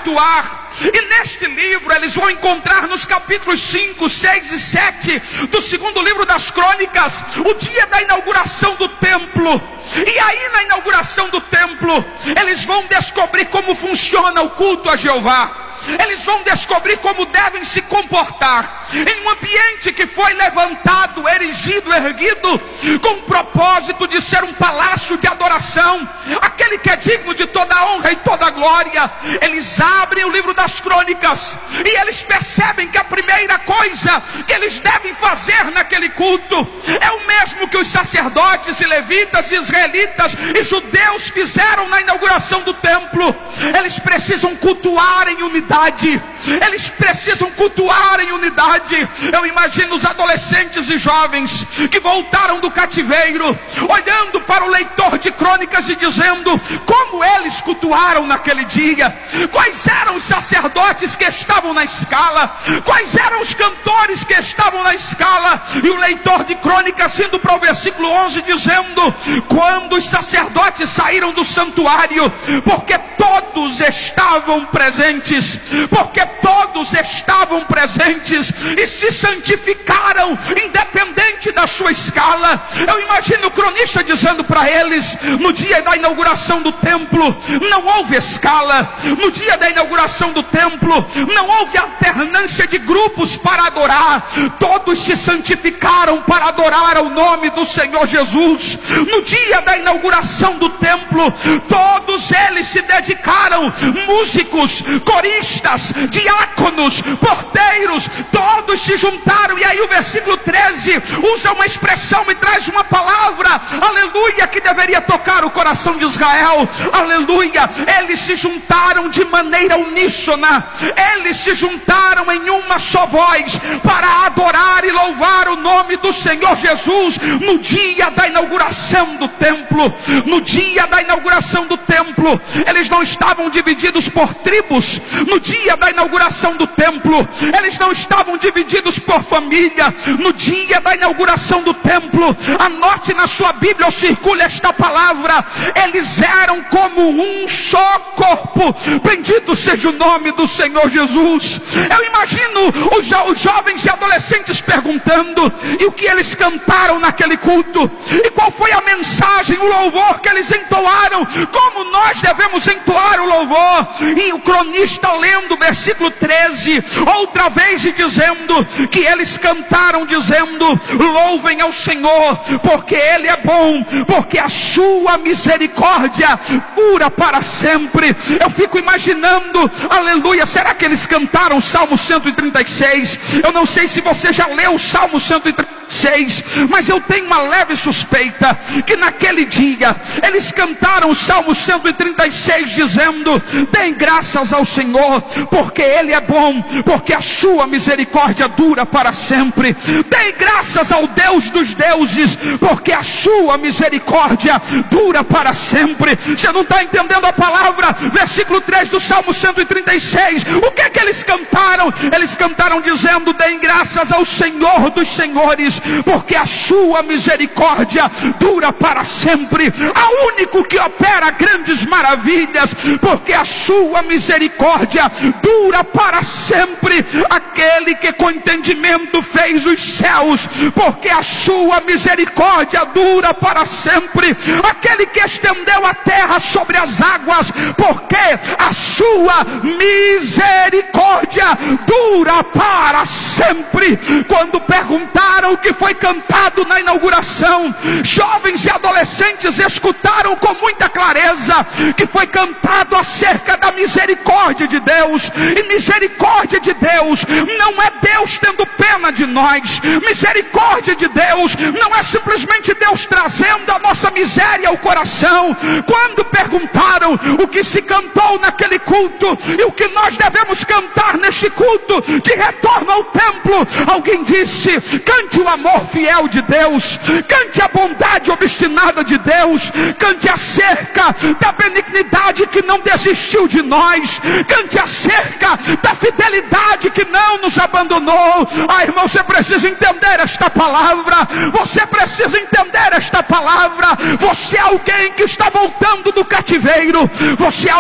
cultuar. E neste livro eles vão encontrar nos capítulos 5, 6 e 7 do segundo livro das Crônicas o dia da inauguração do templo. E aí na inauguração do templo eles vão descobrir como funciona o culto a Jeová. Eles vão descobrir como devem se comportar em um ambiente que foi levantado, erigido, erguido com o propósito de ser um palácio de adoração, aquele que é digno de toda a honra e toda a glória. Eles abrem o livro das Crônicas e eles percebem que a primeira coisa que eles devem fazer naquele culto é o mesmo que os sacerdotes e levitas, israelitas e judeus fizeram na inauguração do templo. Eles precisam cultuar em unidade. Eles precisam cultuar em unidade. Eu imagino os adolescentes e jovens que voltaram do cativeiro, olhando para o leitor de crônicas e dizendo como eles cultuaram naquele dia, quais eram os sacerdotes que estavam na escala, quais eram os cantores que estavam na escala. E o leitor de crônicas indo para o versículo 11 dizendo: quando os sacerdotes saíram do santuário, porque todos estavam presentes, e se santificaram independente da sua escala. Eu imagino o cronista dizendo para eles: no dia da inauguração do templo não houve escala, no dia da inauguração do templo não houve alternância de grupos para adorar, todos se santificaram para adorar ao nome do Senhor Jesus. No dia da inauguração do templo todos eles se dedicaram, músicos, coristas, diáconos, porteiros, todos se juntaram. E aí o versículo 13 usa uma expressão e traz uma palavra, aleluia, que deveria tocar o coração de Israel, aleluia. Eles se juntaram de maneira uníssona, eles se juntaram em uma só voz para adorar e louvar o nome do Senhor Jesus no dia da inauguração do templo. No dia da inauguração do templo eles não estavam divididos por tribos. No dia da inauguração do templo eles não estavam divididos por família. No dia da inauguração do templo, anote na sua Bíblia ou circule esta palavra: eles eram como um só corpo. Bendito seja o nome do Senhor Jesus. Eu imagino os jovens e adolescentes perguntando: e o que eles cantaram naquele culto? E qual foi a mensagem, o louvor que eles entoaram? Como nós devemos entoar o louvor? E o cronista lendo o versículo 13 outra vez e dizendo que eles cantaram dizendo: louvem ao Senhor, porque Ele é bom, porque a sua misericórdia dura para sempre. Eu fico imaginando, aleluia, será que eles cantaram o Salmo 136? Eu não sei se você já leu o Salmo 136, mas eu tenho uma leve suspeita que naquele dia eles cantaram o Salmo 136 dizendo: deem graças ao Senhor, porque Ele é bom, porque a sua misericórdia dura para sempre. Deem graças ao Deus dos deuses, porque a sua misericórdia dura para sempre. Você não está entendendo a palavra? Versículo 3 do Salmo 136, o que é que eles cantaram? Eles cantaram dizendo: deem graças ao Senhor dos senhores, porque a sua misericórdia dura para sempre. Ao único que opera grandes maravilhas, porque a sua misericórdia dura para sempre. Aquele que com entendimento fez os céus, porque a sua misericórdia dura para sempre. Aquele que estendeu a terra sobre as águas, porque a sua misericórdia dura para sempre. Quando perguntaram o que foi cantado na inauguração, jovens e adolescentes escutaram com muita clareza que foi cantado acerca da misericórdia de Deus. E misericórdia de Deus não é Deus tendo pena de nós. Misericórdia de Deus não é simplesmente Deus trazendo a nossa miséria ao coração. Quando perguntaram o que se cantou naquele culto e o que nós devemos cantar neste culto de retorno ao templo, alguém disse: cante o amor fiel de Deus, cante a bondade obstinada de Deus, cante acerca da benignidade que não desistiu de nós, cante acerca da fidelidade que não nos abandonou. Ah, irmão, você precisa entender esta palavra. Você precisa entender esta palavra. Você é alguém que está voltando do cativeiro. Você é